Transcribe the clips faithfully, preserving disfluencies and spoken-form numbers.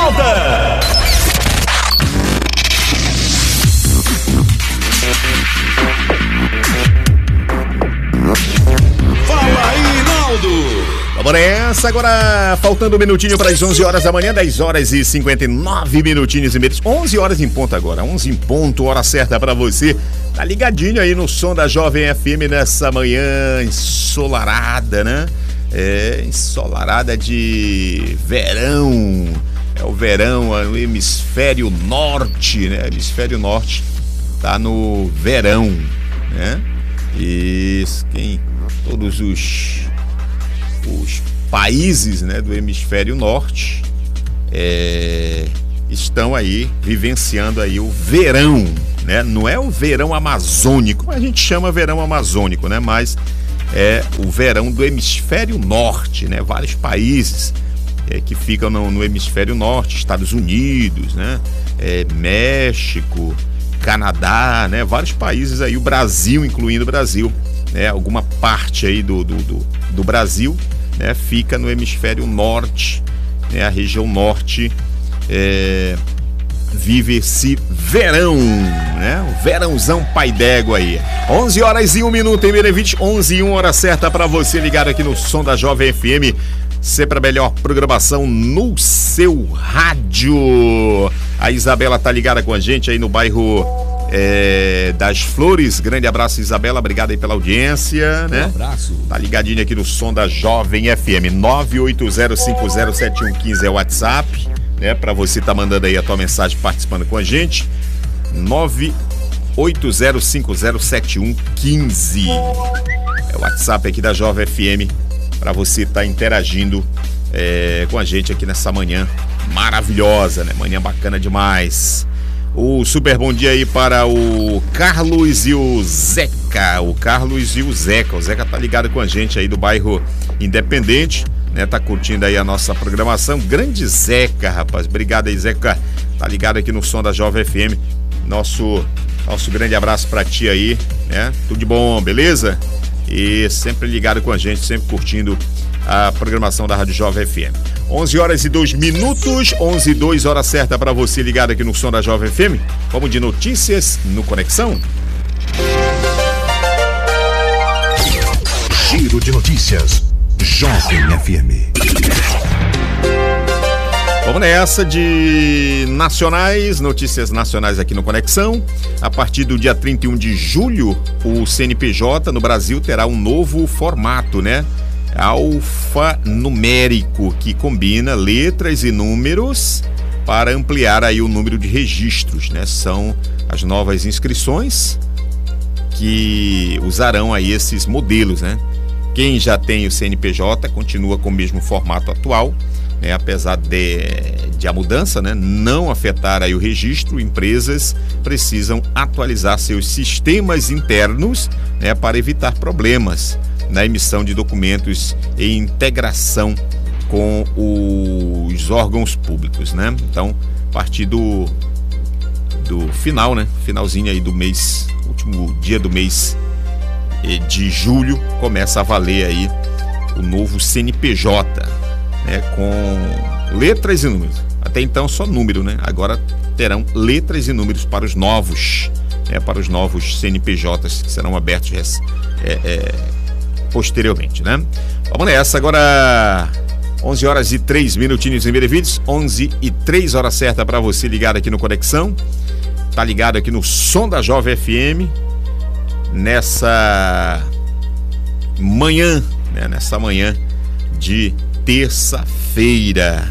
volta! Fala aí, Naldo! Vamos nessa, agora faltando um minutinho para as onze horas da manhã, dez horas e cinquenta e nove minutinhos e meios, onze horas em ponto agora, onze em ponto, hora certa para você. Tá ligadinho aí no som da Jovem F M nessa manhã ensolarada, né? É, ensolarada de verão. É o verão no hemisfério norte, né? Hemisfério norte tá no verão, né? E quem, todos os, os países, né, do hemisfério norte é, estão aí vivenciando aí o verão, né? Não é o verão amazônico, a gente chama verão amazônico, né? Mas é o verão do hemisfério norte, né? Vários países é, que ficam no, no hemisfério norte, Estados Unidos, né? É, México, Canadá, né? Vários países aí, o Brasil, incluindo o Brasil, né? Alguma parte aí do, do, do, do Brasil, né? Fica no hemisfério norte, né? A região norte é, vive esse verão, né? O verãozão pai d'égua aí. onze horas e um minuto em Merevite, onze e um, hora certa para você ligado aqui no som da Jovem F M. Sempre a melhor programação no seu rádio. A Isabela tá ligada com a gente aí no bairro é, das Flores. Grande abraço, Isabela. Obrigado aí pela audiência, né? Um abraço. Tá ligadinho aqui no som da Jovem F M. nove oito zero cinco zero sete um um cinco é o WhatsApp, né? Pra você tá mandando aí a tua mensagem, participando com a gente. nove oito zero cinco zero sete um um cinco é o WhatsApp aqui da Jovem F M. Para você estar tá interagindo é, com a gente aqui nessa manhã maravilhosa, né? Manhã bacana demais. O super bom dia aí para o Carlos e o Zeca. O Carlos e o Zeca. O Zeca tá ligado com a gente aí do bairro Independente, né? Tá curtindo aí a nossa programação. Grande Zeca, rapaz. Obrigado aí, Zeca. Tá ligado aqui no som da Jovem F M. Nosso, nosso grande abraço para ti aí, né? Tudo de bom, beleza? E sempre ligado com a gente, sempre curtindo a programação da Rádio Jovem F M. onze horas e dois minutos, onze e dois, hora certa para você ligado aqui no som da Jovem F M. Vamos de notícias no Conexão. Giro de notícias, Jovem F M. Vamos nessa de nacionais, notícias nacionais aqui no Conexão. A partir do dia trinta e um de julho, o C N P J no Brasil terá um novo formato, né? Alfanumérico, que combina letras e números para ampliar aí o número de registros, né? São as novas inscrições que usarão aí esses modelos, né? Quem já tem o C N P J continua com o mesmo formato atual, né? Apesar de, de a mudança, né, não afetar aí o registro, empresas precisam atualizar seus sistemas internos, né, para evitar problemas na emissão de documentos e integração com os órgãos públicos, né? Então, a partir do, do final, né, finalzinho aí do mês, último dia do mês de julho, começa a valer aí o novo C N P J, né, com letras e números. Até então só número, né? Agora terão letras e números para os novos, né, para os novos C N P Js que serão abertos é, é, posteriormente, né? Vamos nessa, agora onze horas e três minutinhos em Benevides, onze e três, hora certa para você ligado aqui no Conexão. Tá ligado aqui no som da Jovem F M nessa manhã, né, nessa manhã de terça-feira.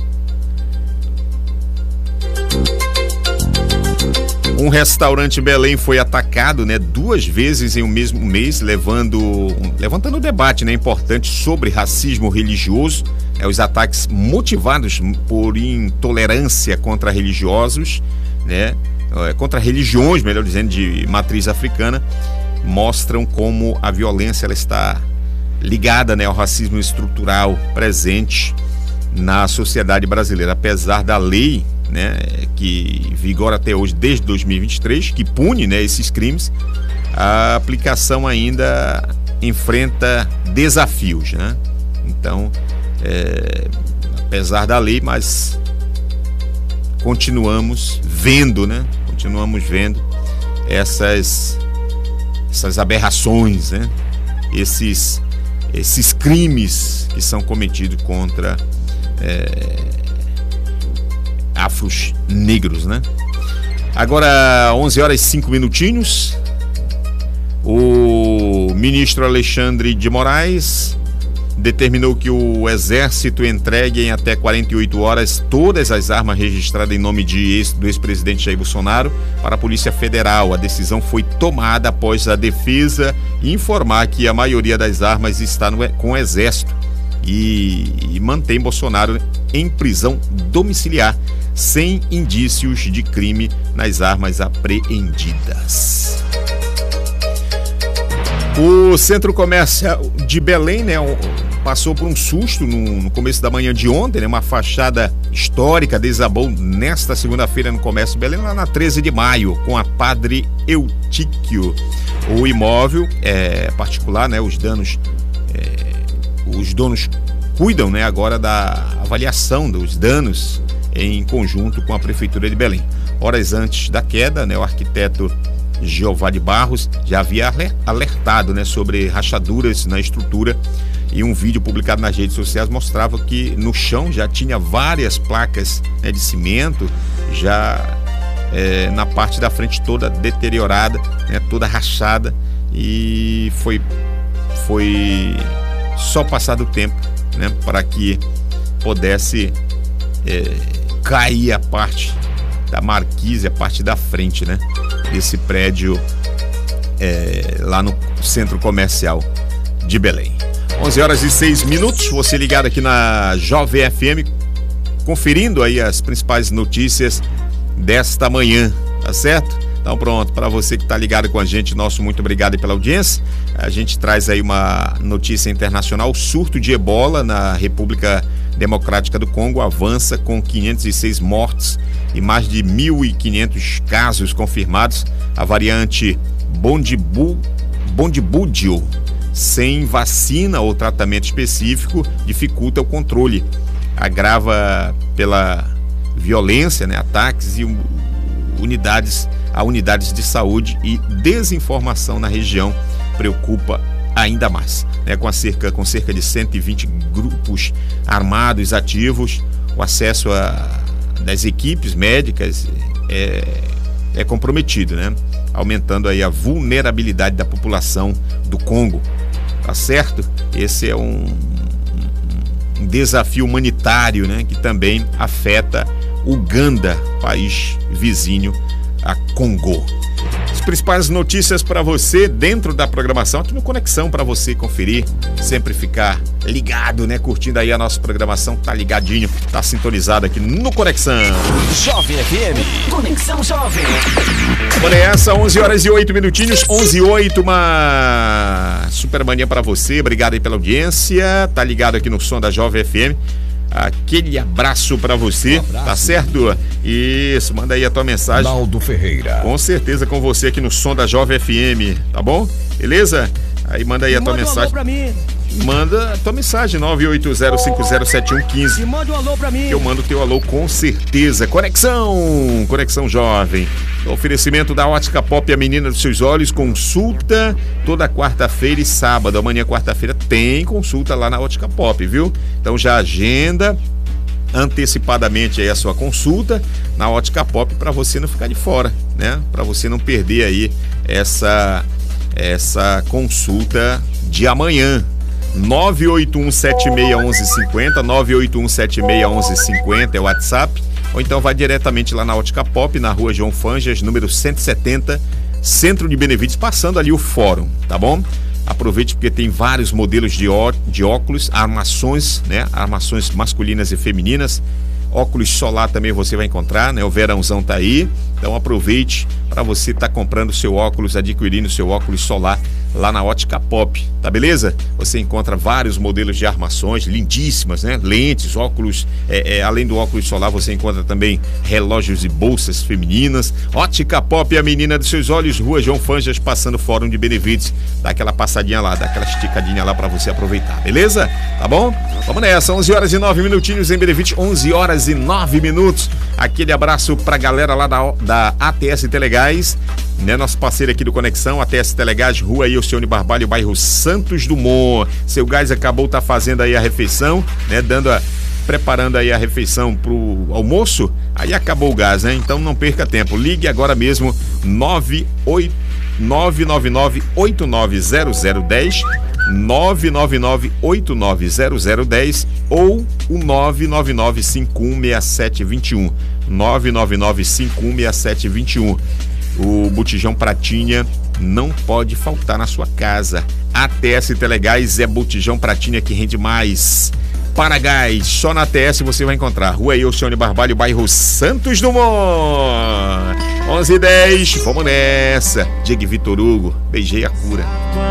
Um restaurante em Belém foi atacado, né, duas vezes em um mesmo mês, levando, levantando um debate, né, importante sobre racismo religioso, né, os ataques motivados por intolerância contra religiosos, né, contra religiões, melhor dizendo, de matriz africana, mostram como a violência ela está ligada, né, ao racismo estrutural presente na sociedade brasileira. Apesar da lei, né, que vigora até hoje desde dois mil e vinte e três, que pune, né, esses crimes, a aplicação ainda enfrenta desafios, né? Então, é, apesar da lei, mas continuamos vendo, né? Continuamos vendo essas, essas aberrações, né? Esses, esses crimes que são cometidos contra é, afros negros, né? Agora, onze horas e cinco minutinhos, o ministro Alexandre de Moraes determinou que o Exército entregue em até quarenta e oito horas todas as armas registradas em nome de ex, do ex-presidente Jair Bolsonaro para a Polícia Federal. A decisão foi tomada após a defesa informar que a maioria das armas está no, com o Exército e, e mantém Bolsonaro em prisão domiciliar, sem indícios de crime nas armas apreendidas. O Centro Comercial de Belém, né, passou por um susto no, no começo da manhã de ontem, né, uma fachada histórica desabou nesta segunda-feira no Comércio de Belém, lá na treze de maio, com a Padre Eutíquio. O imóvel é particular, né, os danos, é, os donos cuidam, né, agora da avaliação dos danos em conjunto com a Prefeitura de Belém. Horas antes da queda, né, o arquiteto Jeová de Barros já havia alertado, né, sobre rachaduras na estrutura, e um vídeo publicado nas redes sociais mostrava que no chão já tinha várias placas, né, de cimento, já é, na parte da frente toda deteriorada, né, toda rachada, e foi, foi só passar do tempo, né, para que pudesse é, cair a parte da marquise, a parte da frente, né, desse prédio é, lá no Centro Comercial de Belém. onze horas e seis minutos, você ligado aqui na Jovem F M, conferindo aí as principais notícias desta manhã, tá certo? Então pronto, para você que tá ligado com a gente, nosso muito obrigado pela audiência. A gente traz aí uma notícia internacional: surto de ebola na República Democrática do Congo avança com quinhentos e seis mortes e mais de mil e quinhentos casos confirmados. A variante Bondibu, Bondibudio, sem vacina ou tratamento específico, dificulta o controle, agrava pela violência, né, ataques e unidades a unidades de saúde, e desinformação na região preocupa ainda mais, né, com, a cerca, com cerca de cento e vinte grupos armados ativos. O acesso a, das equipes médicas é, é comprometido, né, aumentando aí a vulnerabilidade da população do Congo, tá certo? Esse é um, um desafio humanitário, né, que também afeta Uganda, país vizinho a Congo. As principais notícias para você dentro da programação aqui no Conexão, para você conferir, sempre ficar ligado, né, curtindo aí a nossa programação, tá ligadinho, tá sintonizado aqui no Conexão Jovem F M, Conexão Jovem. Por essa, onze horas e oito minutinhos, onze e oito, uma super manhã para você. Obrigado aí pela audiência, tá ligado aqui no som da Jovem F M. Aquele abraço pra você, um abraço, tá certo? Isso, manda aí a tua mensagem. Naldo Ferreira. Com certeza com você aqui no som da Jovem F M, tá bom? Beleza? Aí manda aí a tua manda mensagem. Um alô pra mim. Manda a tua mensagem, nove oito zero cinco zero sete um um cinco. E manda um alô pra mim. Eu mando o teu alô com certeza. Conexão, Conexão Jovem. Oferecimento da Ótica Pop, a menina dos seus olhos. Consulta toda quarta-feira e sábado. Amanhã, quarta-feira, tem consulta lá na Ótica Pop, viu? Então já agenda antecipadamente aí a sua consulta na Ótica Pop, para você não ficar de fora, né? Para você não perder aí essa, essa consulta de amanhã. nove oito um sete seis um um cinco zero, nove oito um sete seis um um cinco zero é o WhatsApp, ou então vai diretamente lá na Ótica Pop, na rua João Fanjas, número cento e setenta, Centro de Benevídeos, passando ali o fórum, tá bom? Aproveite porque tem vários modelos de, ó, de óculos, armações, né? Armações masculinas e femininas. Óculos solar também você vai encontrar, né? O verãozão tá aí, então aproveite para você estar tá comprando seu óculos, adquirindo seu óculos solar lá na Ótica Pop, tá beleza? Você encontra vários modelos de armações lindíssimas, né? Lentes, óculos, é, é, além do óculos solar, você encontra também relógios e bolsas femininas. Ótica Pop, a menina dos seus olhos, Rua João Fanjas, passando Fórum de Benevides. Dá aquela passadinha lá, dá aquela esticadinha lá pra você aproveitar, beleza? Tá bom? Vamos nessa, onze horas e nove minutinhos em Benevides, onze horas e nove minutos. Aquele abraço pra galera lá da, da A T S Telegás, né? Nosso parceiro aqui do Conexão, A T S Telegás, Rua Ilcione Barbalho, bairro Santos Dumont. Seu gás acabou tá fazendo aí a refeição, né? Dando a, preparando aí a refeição pro almoço, aí acabou o gás, né? Então não perca tempo, ligue agora mesmo nove nove nove oito nove zero zero um zero nove nove nove oito nove zero zero um zero ou o nove nove nove cinco um seis sete dois um nove nove nove cinco um seis sete dois um. O botijão Pratinha não pode faltar na sua casa. A T S Telegás é botijão Pratinha que rende mais. Para gás, só na A T S você vai encontrar. Rua Ilcione Barbalho, bairro Santos Dumont. onze e dez, vamos nessa. Diego Vitor Hugo, beijei a cura.